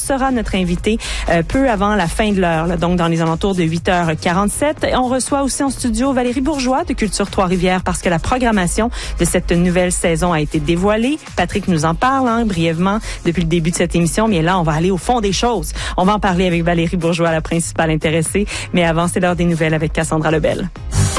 sera notre invité peu avant la fin de l'heure, là, donc dans les alentours de 8h47. Et on reçoit aussi en studio Valérie Bourgeois de Culture Trois-Rivières parce que la programmation de cette nouvelle saison a été dévoilée. Patrick nous en parle brièvement depuis le début de cette émission, mais là, on va aller au fond des choses. On va en parler avec Valérie Bourgeois, la principale intéressée. Mais avant, c'est l'heure des nouvelles avec Cassandra Lebel.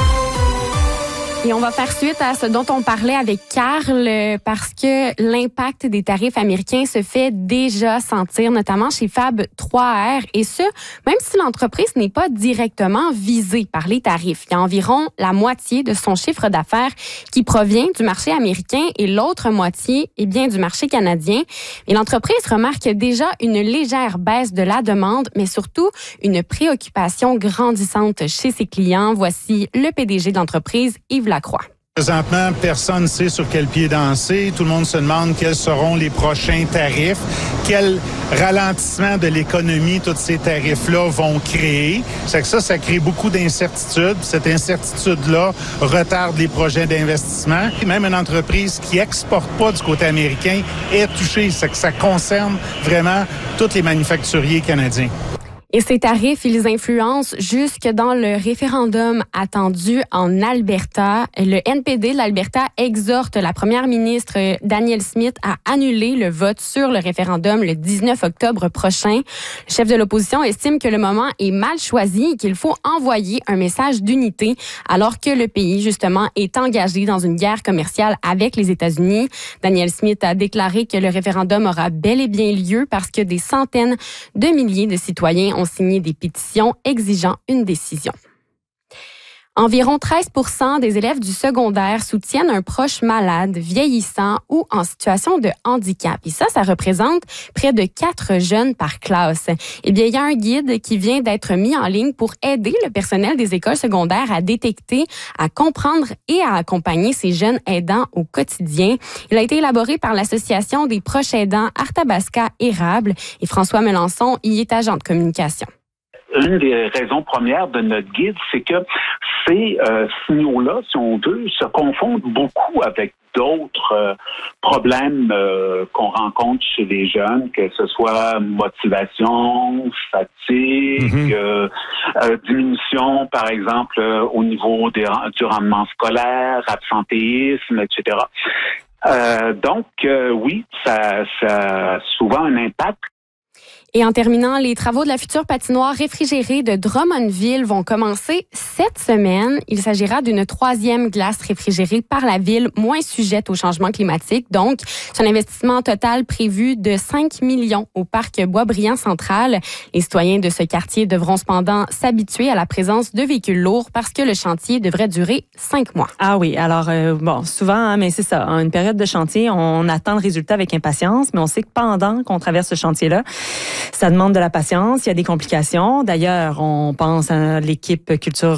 Et on va faire suite à ce dont on parlait avec Carl parce que l'impact des tarifs américains se fait déjà sentir, notamment chez Fab 3R. Et ce, même si l'entreprise n'est pas directement visée par les tarifs. Il y a environ la moitié de son chiffre d'affaires qui provient du marché américain et l'autre moitié est bien du marché canadien. Et l'entreprise remarque déjà une légère baisse de la demande, mais surtout une préoccupation grandissante chez ses clients. Voici le PDG de l'entreprise, Yves Lacroix. Présentement, personne ne sait sur quel pied danser. Tout le monde se demande quels seront les prochains tarifs, quel ralentissement de l'économie tous ces tarifs-là vont créer. C'est que ça crée beaucoup d'incertitudes. Cette incertitude-là retarde les projets d'investissement. Même une entreprise qui exporte pas du côté américain est touchée. C'est que ça concerne vraiment tous les manufacturiers canadiens. Et ces tarifs, ils influencent jusque dans le référendum attendu en Alberta. Le NPD de l'Alberta exhorte la première ministre Danielle Smith à annuler le vote sur le référendum le 19 octobre prochain. Le chef de l'opposition estime que le moment est mal choisi et qu'il faut envoyer un message d'unité alors que le pays, justement, est engagé dans une guerre commerciale avec les États-Unis. Danielle Smith a déclaré que le référendum aura bel et bien lieu parce que des centaines de milliers de citoyens ont signé des pétitions exigeant une décision. Environ 13% des élèves du secondaire soutiennent un proche malade, vieillissant ou en situation de handicap. Et ça représente près de 4 jeunes par classe. Eh bien, il y a un guide qui vient d'être mis en ligne pour aider le personnel des écoles secondaires à détecter, à comprendre et à accompagner ces jeunes aidants au quotidien. Il a été élaboré par l'Association des proches aidants Arthabasca Érable et François Melançon y est agent de communication. Une des raisons premières de notre guide, c'est que ces signaux-là, si on veut, se confondent beaucoup avec d'autres problèmes qu'on rencontre chez les jeunes, que ce soit motivation, fatigue, diminution, par exemple, au niveau du rendement scolaire, absentéisme, etc. Donc, oui, ça a souvent un impact. Et en terminant, les travaux de la future patinoire réfrigérée de Drummondville vont commencer cette semaine. Il s'agira d'une 3e glace réfrigérée par la ville, moins sujette au changement climatique. Donc, c'est un investissement total prévu de 5 millions au parc Boisbriand Central. Les citoyens de ce quartier devront cependant s'habituer à la présence de véhicules lourds parce que le chantier devrait durer 5 mois. Ah oui, alors souvent, mais c'est ça, une période de chantier, on attend le résultat avec impatience, mais on sait que pendant qu'on traverse ce chantier-là, ça demande de la patience, il y a des complications. D'ailleurs, on pense à l'équipe Culture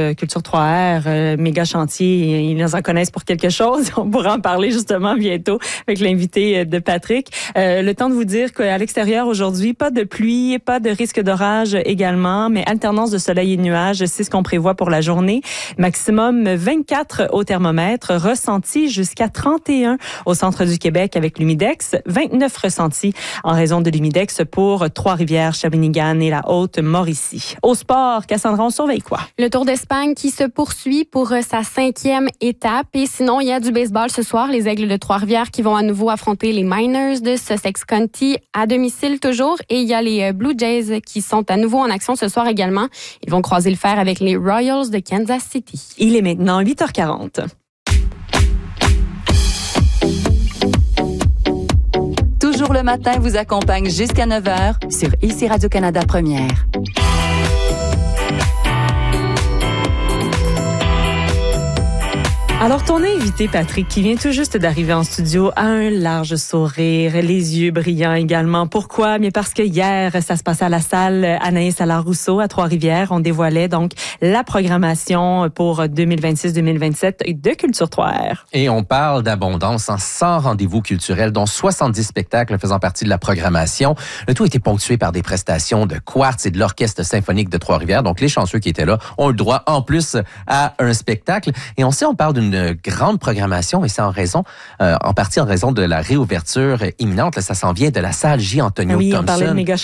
3R, méga chantier, ils nous en connaissent pour quelque chose. On pourra en parler justement bientôt avec l'invité de Patrick. Le temps de vous dire qu'à l'extérieur aujourd'hui, pas de pluie, pas de risque d'orage également, mais alternance de soleil et de nuages, c'est ce qu'on prévoit pour la journée. Maximum 24 au thermomètre, ressenti jusqu'à 31 au centre du Québec avec l'humidex, 29 ressentis en raison de l'humidex pour Trois-Rivières, Shawinigan et la Haute-Mauricie. Au sport, Cassandra, on surveille quoi? Le Tour d'Espagne qui se poursuit pour sa 5e étape. Et sinon, il y a du baseball ce soir. Les Aigles de Trois-Rivières qui vont à nouveau affronter les Miners de Sussex County à domicile toujours. Et il y a les Blue Jays qui sont à nouveau en action ce soir également. Ils vont croiser le fer avec les Royals de Kansas City. Il est maintenant 8h40. Toujours le matin vous accompagne jusqu'à 9h sur ICI Radio-Canada Première. Alors, ton invité, Patrick, qui vient tout juste d'arriver en studio, a un large sourire, les yeux brillants également. Pourquoi? Bien parce que hier, ça se passait à la salle Anaïs Allard-Rousseau à Trois-Rivières. On dévoilait donc la programmation pour 2026-2027 de Culture 3R. Et on parle d'abondance en 100 rendez-vous culturels, dont 70 spectacles faisant partie de la programmation. Le tout a été ponctué par des prestations de Quartz et de l'Orchestre symphonique de Trois-Rivières. Donc, les chanceux qui étaient là ont le droit, en plus, à un spectacle. Et on parle d'une grande programmation et c'est en partie en raison de la réouverture imminente. Là, ça s'en vient de la salle J. Antonio Thompson. On parlait de méga